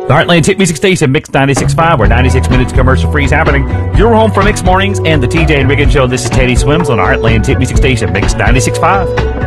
The Heartland Tip Music Station, Mix 96.5, where 96 minutes commercial free is happening. You're home for Mix Mornings and the TJ and Riggin Show. This is Teddy Swims on the Heartland Tip Music Station, Mix 96.5.